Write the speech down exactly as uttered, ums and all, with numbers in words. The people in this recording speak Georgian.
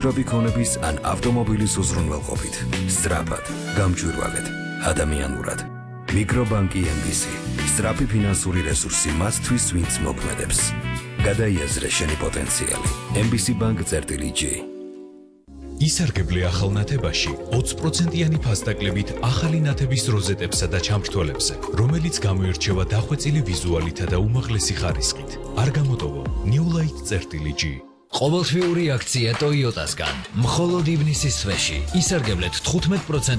რობიქონების ან ავტომობილის უზრუნველყოფით, სწრაფად, გამჭვირვალედ, ადამიანურად. მიკრობანკი ემ ბი სი, სწრაფი ფინანსური რესურსი მათთვის, ვინც მოქმედებს. გადაიაზრე შენი პოტენციალი. ემ ბი სი Bank წერტილი ჯი. ისარგებლე ახალ ნათებაში ოცი პროცენტიანი ფასდაკლებით ახალი ნათების როზეტებსა და ჩამრთვალებზე, რომელიც გამოირჩევა დახვეწილი ვიზუალითა და უმაღლესი ხარისხით. არ გამოტოვო New Light წერტილი ჯი. ყოველთვიური აქცია Toyota-სგან. მხოლოდ ივნისის თვეში ისარგებლეთ თხუთმეტ პროცენტ